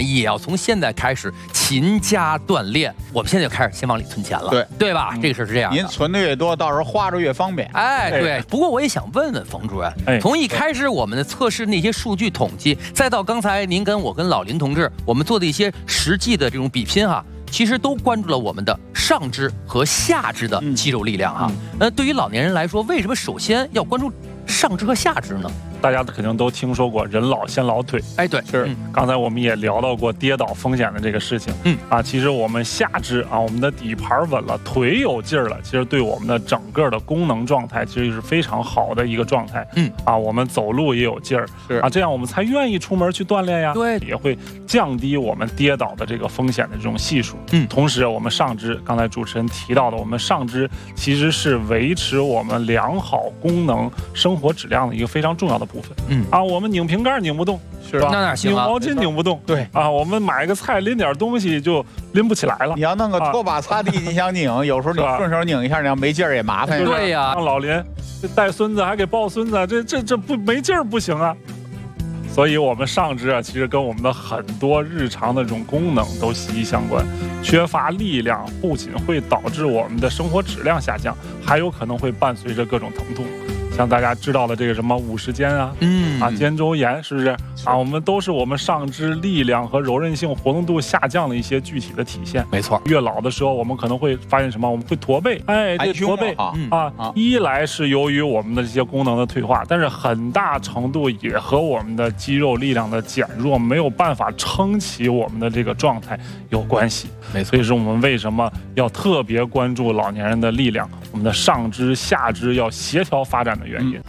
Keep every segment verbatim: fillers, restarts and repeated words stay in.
也要从现在开始勤加锻炼。我们现在就开始先往里存钱了， 对对吧？ 嗯、 这个事是这样的， 您存的越多，到时候花着越方便。 哎，对。不过我也想问问冯主任， 哎， 从一开始我们的测试那些数据统计，再到刚才您跟我跟老林同志我们做的一些实际的这种比拼哈，其实都关注了我们的上肢和下肢的肌肉力量哈。那、嗯、对于老年人来说，为什么首先要关注上肢和下肢呢？ 大家肯定都听说过人老先老腿， 哎，对， 是。嗯、刚才我们也聊到过跌倒风险的这个事情，嗯啊，其实我们下肢啊，我们的底盘稳了，腿有劲儿了，其实对我们的整个的功能状态其实是非常好的一个状态，嗯啊，我们走路也有劲儿， 是啊，这样我们才愿意出门去锻炼呀， 对， 也会降低我们跌倒的这个风险的这种系数，嗯，同时我们上肢，刚才主持人提到的，我们上肢其实是维持我们良好功能生活质量的一个非常重要的部分，嗯啊。我们拧瓶盖拧不动， 是吧？ 那哪行啊？拧毛巾拧不动， 对啊，我们买个菜拎点东西就拎不起来了。 你要弄个拖把擦地，你想拧，有时候你顺手拧一下，你要没劲儿也麻烦。 对呀， 让老林带孙子还给抱孙子，这这这不没劲儿不行啊。所以，我们上肢啊，其实跟我们的很多日常的这种功能都息息相关。缺乏力量不仅会导致我们的生活质量下降，还有可能会伴随着各种疼痛。像大家知道的这个什么五十肩啊，嗯啊肩周炎是不是啊？我们都是我们上肢力量和柔韧性活动度下降的一些具体的体现。 没错， 越老的时候，我们可能会发现什么？我们会驼背，哎，这驼背啊，啊，一来是由于我们的这些功能的退化，但是很大程度也和我们的肌肉力量的减弱，没有办法撑起我们的这个状态有关系。 没错， 所以说我们为什么要特别关注老年人的力量？我们的上肢、下肢要协调发展的原因。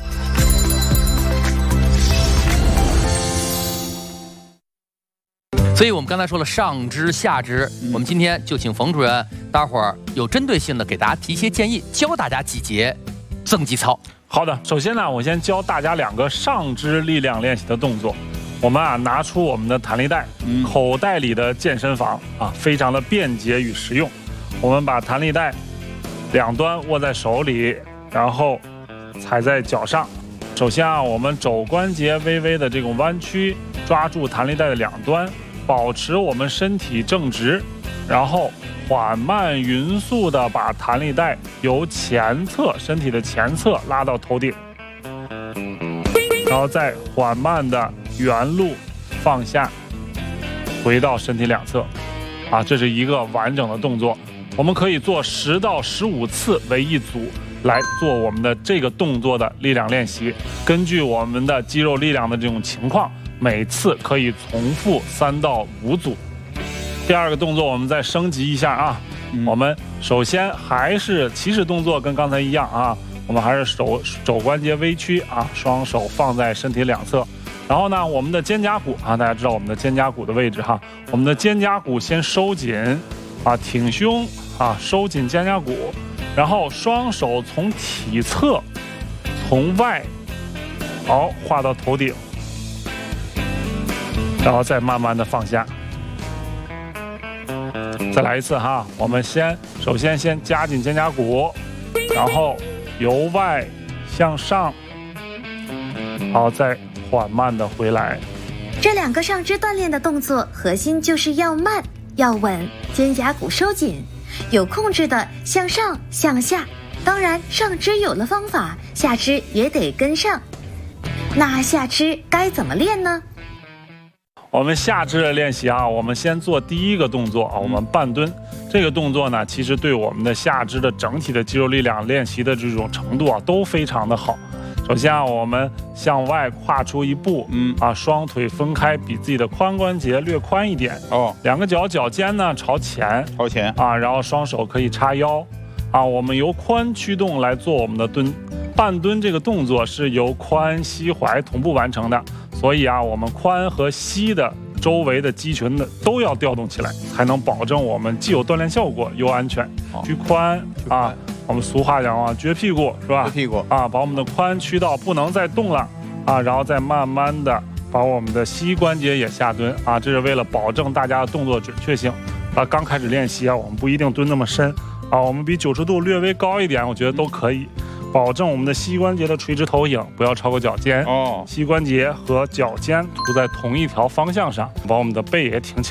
所以我们刚才说了上肢、下肢，我们今天就请冯主任，待会儿有针对性的给大家提一些建议，教大家几节增肌操。 好的，首先呢，我先教大家两个上肢力量练习的动作。我们啊，拿出我们的弹力带，嗯、口袋里的健身房啊，非常的便捷与实用。我们把弹力带两端握在手里，然后踩在脚上。首先啊，我们肘关节微微的这种弯曲，抓住弹力带的两端，保持我们身体正直，然后缓慢匀速的把弹力带由前侧身体的前侧拉到头顶，然后再缓慢的原路放下，回到身体两侧，啊，这是一个完整的动作。我们可以做十到十五次为一组来做我们的这个动作的力量练习。根据我们的肌肉力量的这种情况，每次可以重复三到五组。第二个动作我们再升级一下啊，嗯、我们首先还是起始动作跟刚才一样啊，我们还是手肘关节微屈啊，双手放在身体两侧。然后呢，我们的肩胛骨啊，大家知道我们的肩胛骨的位置哈，我们的肩胛骨先收紧啊，挺胸啊，收紧肩胛骨，然后双手从体侧从外好画到头顶，然后再慢慢的放下。再来一次哈，我们先首先先夹紧肩胛骨，然后由外向上，好，再缓慢的回来。 这两个上肢锻炼的动作核心就是要慢要稳，肩胛骨收紧，有控制的向上向下。当然上肢有了方法，下肢也得跟上。那下肢该怎么练呢？ 我们下肢的练习啊，我们先做第一个动作啊，我们半蹲。这个动作呢，其实对我们的下肢的整体的肌肉力量练习的这种程度啊，都非常的好。首先啊，我们向外跨出一步，嗯啊，双腿分开，比自己的髋关节略宽一点哦。两个脚脚尖呢朝前， 朝前啊，然后双手可以叉腰，啊，我们由髋驱动来做我们的蹲。半蹲这个动作是由髋、膝、踝同步完成的，所以啊，我们髋和膝的周围的肌群的都要调动起来，才能保证我们既有锻炼效果又安全。屈髋啊。我们俗话讲啊，撅屁股是吧？ 撅屁股啊，把我们的髋屈到不能再动了啊，然后再慢慢的把我们的膝关节也下蹲啊，这是为了保证大家的动作准确性。啊，刚开始练习啊，我们不一定蹲那么深啊，我们比九十度略微高一点，我觉得都可以，保证我们的膝关节的垂直投影不要超过脚尖哦，膝关节和脚尖涂在同一条方向上，把我们的背也挺起来。